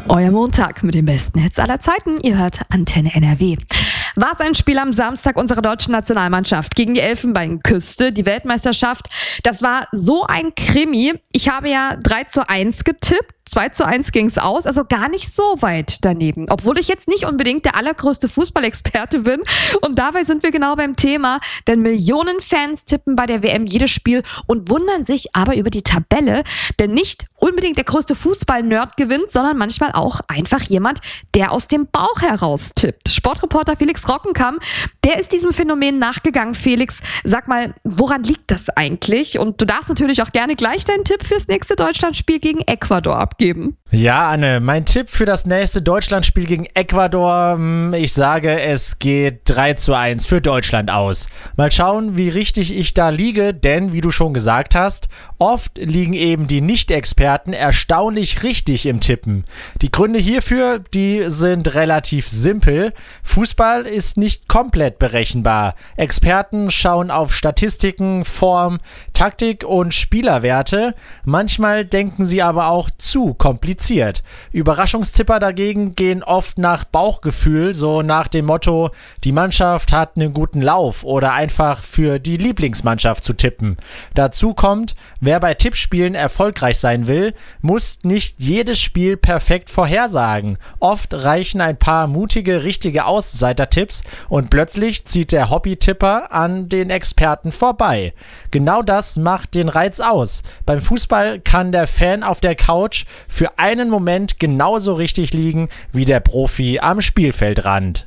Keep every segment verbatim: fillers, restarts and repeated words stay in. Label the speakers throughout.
Speaker 1: Euer Montag mit den besten Hits aller Zeiten. Ihr hört Antenne N R W. War es ein Spiel am Samstag unserer deutschen Nationalmannschaft gegen die Elfenbeinküste, die Weltmeisterschaft? Das war so ein Krimi. Ich habe ja drei zu eins getippt. zwei zu eins ging's aus, also gar nicht so weit daneben. Obwohl ich jetzt nicht unbedingt der allergrößte Fußballexperte bin. Und dabei sind wir genau beim Thema, denn Millionen Fans tippen bei der W M jedes Spiel und wundern sich aber über die Tabelle. Denn nicht unbedingt der größte Fußball-Nerd gewinnt, sondern manchmal auch einfach jemand, der aus dem Bauch heraus tippt. Sportreporter Felix Rockenkamp, der ist diesem Phänomen nachgegangen. Felix, sag mal, woran liegt das eigentlich? Und du darfst natürlich auch gerne gleich deinen Tipp fürs nächste Deutschlandspiel gegen Ecuador abgeben.
Speaker 2: Ja, Anne, mein Tipp für das nächste Deutschlandspiel gegen Ecuador, ich sage, es geht drei zu eins für Deutschland aus. Mal schauen, wie richtig ich da liege, denn, wie du schon gesagt hast, oft liegen eben die Nicht-Experten erstaunlich richtig im Tippen. Die Gründe hierfür, die sind relativ simpel. Fußball ist nicht komplett berechenbar. Experten schauen auf Statistiken, Form, Taktik und Spielerwerte. Manchmal denken sie aber auch zu kompliziert. Überraschungstipper dagegen gehen oft nach Bauchgefühl, so nach dem Motto, die Mannschaft hat einen guten Lauf oder einfach für die Lieblingsmannschaft zu tippen. Dazu kommt, wer bei Tippspielen erfolgreich sein will, muss nicht jedes Spiel perfekt vorhersagen. Oft reichen ein paar mutige, richtige Außenseiter-Tipps und plötzlich zieht der Hobby-Tipper an den Experten vorbei. Genau das macht den Reiz aus. Beim Fußball kann der Fan auf der Couch für einen Moment genauso richtig liegen wie der Profi am Spielfeldrand.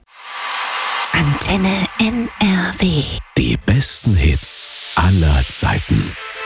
Speaker 3: Antenne N R W.
Speaker 4: Die besten Hits aller Zeiten.